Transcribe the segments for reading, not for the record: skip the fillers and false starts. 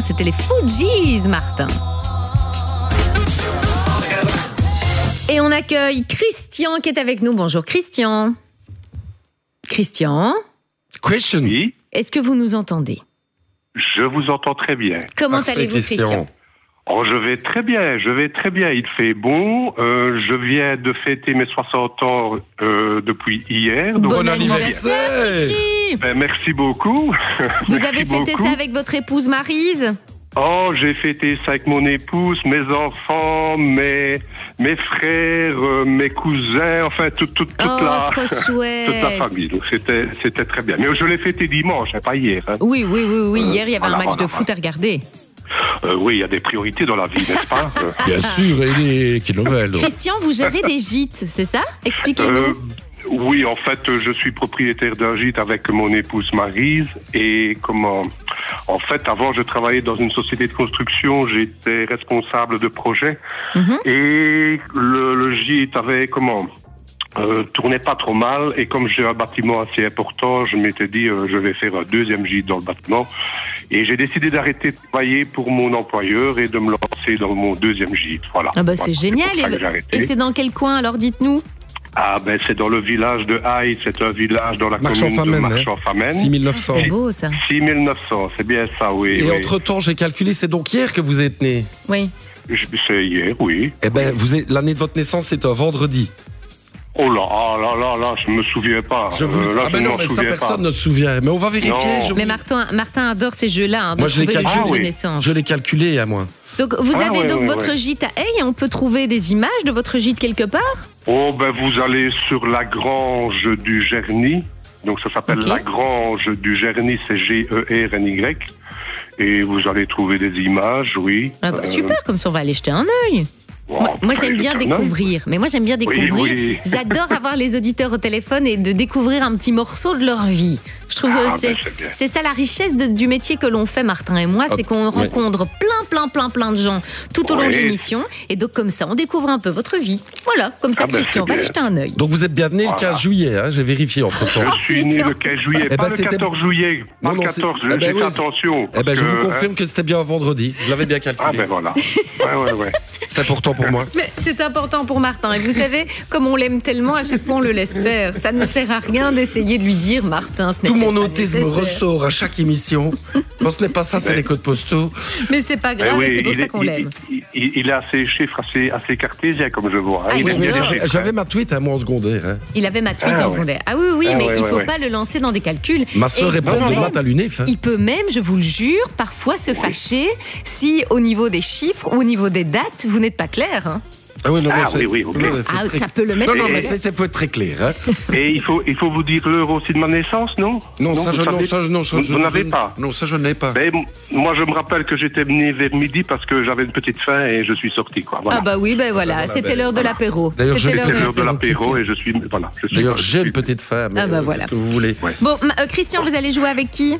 C'était les Fugees, Martin. Et on accueille Christian qui est avec nous. Bonjour Christian. Christian, Oui, est-ce que vous nous entendez? je vous entends très bien. Comment Parfait, allez-vous Christian? Oh, je vais très bien. Il fait bon. Je viens de fêter mes 60 ans depuis hier. Donc, Bon anniversaire. Kiki. merci beaucoup. Vous Merci avez fêté beaucoup. ça avec votre épouse Maryse? Oh, j'ai fêté ça avec mon épouse, mes enfants, mes frères, mes cousins, enfin toute Oh, la trop toute la chouette. famille. Donc c'était très bien. Mais je l'ai fêté dimanche, pas hier. Hein. Oui. Hier, il y avait un match de foot à regarder. Oui, il y a des priorités dans la vie, n'est-ce pas Bien sûr, et qui nouvelle. Christian, vous gérez des gîtes, c'est ça? Expliquez-nous. Oui, en fait, je suis propriétaire d'un gîte avec mon épouse Maryse. Et en fait, avant, je travaillais dans une société de construction. J'étais responsable de projet. Et le gîte avait tournait pas trop mal. Et comme j'ai un bâtiment assez important, je m'étais dit, je vais faire un deuxième gîte dans le bâtiment. Et j'ai décidé d'arrêter de travailler pour mon employeur et de me lancer dans mon deuxième gîte. Voilà. Ah bah c'est Voilà, génial. pour ça que j'ai arrêté. Et c'est dans quel coin alors, dites-nous? Ah ben c'est dans le village de Haï, c'est un village dans la commune de Marchand-Famenne, Marchand-Famenne. 6900. C'est beau ça. 6900, c'est bien ça, oui. Et oui. entre-temps, j'ai calculé, c'est donc hier que vous êtes né. Oui. C'est hier, oui. Eh ben, l'année de votre naissance, c'est un vendredi. Oh là, je me souviens pas. Je vous... Là, ah ben je non, m'en mais ça, souviens personne pas. ne se souvient. Mais on va vérifier. Non. Mais Martin adore ces jeux-là, hein, de Moi, je l'ai trouver le calculé. jour de oui. naissance. Je l'ai calculé, à moi. Donc vous Ah, avez ouais, donc ouais, votre ouais. gîte à Haye et on peut trouver des images de votre gîte quelque part? Oh ben vous allez sur la grange du Gerny. Donc ça s'appelle Ok. la grange du Gerny, c'est Gerny. Et vous allez trouver des images, oui. Ah bah, super, comme ça on va aller jeter un œil. Bon, Moi après, j'aime bien jeter un œil. découvrir. Mais moi j'aime bien découvrir. oui. J'adore avoir les auditeurs au téléphone et de découvrir un petit morceau de leur vie. Je trouve Ah, que ben, c'est bien. c'est ça la richesse du métier que l'on fait, Martin et moi, c'est qu'on ouais. rencontre plein de gens tout au long de Ouais. l'émission. Et donc comme ça, on découvre un peu votre vie. Voilà, comme ça, Ah, ben, Christian, on c'est va aller bien. jeter un œil. Donc vous êtes bien né le Voilà. 15 juillet, hein, j'ai vérifié entre-temps. Je suis né le 15 juillet, Eh pas ben, le c'était- 14 juillet. Pas Non, le non, 14, c'est- eh ben, j'ai fait oui, attention. Eh ben, parce je vous que, confirme que c'était bien un vendredi. Je l'avais bien calculé. Ah ben voilà. Ouais. C'est important pour moi. Mais c'est important pour Martin. Et vous savez, comme on l'aime tellement, à chaque fois on le laisse faire. Ça ne sert à rien d'essayer de lui dire, Martin, ce n'est Tout mon pas autisme nécessaire. ressort à chaque émission. Quand ce n'est pas ça, c'est les codes postaux. Mais c'est pas Eh grave, et oui, c'est pour ça qu'on l'aime. il a ses chiffres assez cartésiens, comme je vois. hein. Ah, Il oui, aime mais bien non. les chiffres, J'avais hein. ma tweet à moi en secondaire. Hein. Il avait ma tweet Ah, en ouais. secondaire. Ah oui, Ah, mais ouais, il faut ouais. pas le lancer dans des calculs. Ma sœur Et est prof il peut de même- maths à l'UNEF. Hein. Il peut même, je vous le jure, parfois se fâcher si au niveau des chiffres ou au niveau des dates, vous n'êtes pas clair. Hein. Ah oui, non, Ah, c'est- oui, ok. non, faut Ah, être très- ça peut le mettre. Non, non, en mais colère. c'est faut être très clair. Hein. Et il faut vous dire l'heure aussi de ma naissance, non? Non, ça, vous je, non, savez- ça, je- non, ça, Vous je- n'avez je- pas. Non, ça, je ne l'ai pas. Ben, moi, je me rappelle que j'étais venu vers midi parce que j'avais une petite faim et je suis sorti, quoi. Voilà. Ah bah oui, ben voilà, Voilà, c'était ben, l'heure de l'apéro. D'ailleurs, C'était je l'ai C'est l'heure de l'apéro Christian. et je suis, voilà. je suis- D'ailleurs, je j'ai suis- une petite femme. Ah bah voilà. Ce que vous voulez. Ouais. Bon, Christian, vous allez jouer avec qui?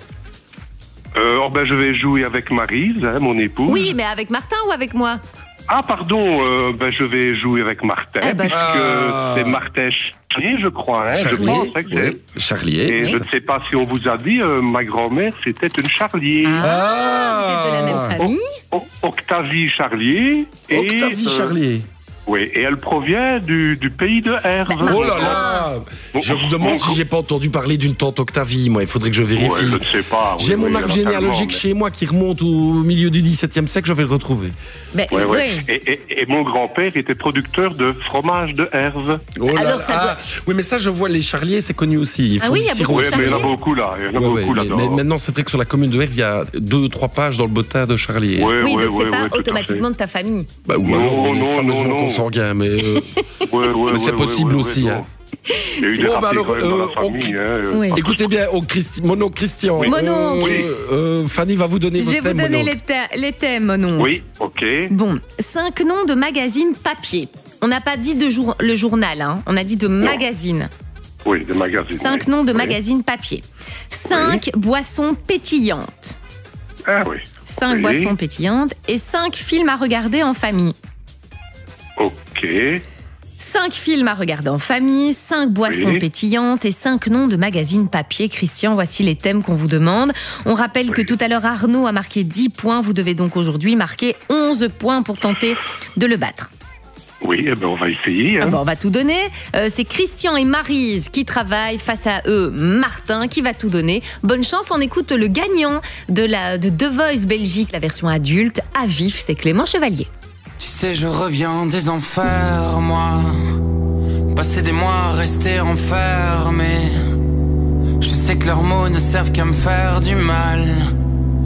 Ben, je vais jouer avec Maryse, hein, mon épouse. Oui, mais avec Martin ou avec moi? Ah, pardon, ben, je vais jouer avec Martin, Eh ben, puisque Ah. c'est Martin Charlier, je crois. Hein, je Charlier, pense hein, que c'est. oui. Charlier. Et Oui. je ne sais pas si on vous a dit, ma grand-mère, c'était une Charlier. Ah, vous êtes de la même famille? Octavie Charlier. Et, Octavie Charlier. Oui, et elle provient du pays de Herve. Ben, Oh là Ah. là Bon, Je me demande bon, si j'ai pas entendu parler d'une tante Octavie, moi. Il faudrait que je vérifie. Ouais, je ne sais pas. oui, J'ai mon oui, arbre éventuellement, généalogique mais- chez moi qui remonte au milieu du XVIIe siècle, je vais le retrouver. Ben, Ouais, ouais. oui. Et mon grand-père était producteur de fromage de Herve. Oh là Alors, là. ça doit- Oui, mais ça, je vois, les Charliers, c'est connu aussi. Il Ah faut oui, du il y a sirop. beaucoup Oui, de mais il y en a Charlier. beaucoup là. Il y en a Ouais, beaucoup ouais, là-dedans. mais maintenant, c'est vrai que sur la commune de Herve, il y a 2-3 pages dans le bottin de Charlier. Ouais, Oui, ouais, donc c'est ouais, pas ouais, tout à automatiquement de ta famille. Bah, ou Non, alors, non, fameusement non, non. consanguin, mais... fait. Ouais, ouais, Mais c'est ouais, possible ouais, aussi, ouais, hein. Il y a eu des Bon, bah ratés alors, quand même dans la on- famille. hein. Oui. Écoutez bien, Mono Christian. Oui. Mono. Fanny va vous donner Je votre vais vous thème, donner Mono. les thèmes, non? Oui, ok. Bon, 5 noms de magazines papier. On n'a pas dit le journal, hein. On a dit de magazines. Oui, des magazines. 5 oui. noms de Oui. magazines papier. 5 boissons pétillantes. Ah oui. 5 Oui. boissons pétillantes et 5 films à regarder en famille. Ok. 5 5 films à regarder en famille, 5 boissons pétillantes et 5 noms de magazines papier. Christian, voici les thèmes qu'on vous demande. On rappelle que tout à l'heure, Arnaud a marqué 10 points. Vous devez donc aujourd'hui marquer 11 points pour tenter de le battre. Oui, on va essayer. On va tout donner. C'est Christian et Maryse qui travaillent. Face à eux, Martin qui va tout donner. Bonne chance, on écoute le gagnant de The Voice Belgique, la version adulte. À vif, c'est Clément Chevalier. Tu sais, je reviens des enfers, moi. Passer des mois, rester enfermé. Je sais que leurs mots ne servent qu'à me faire du mal.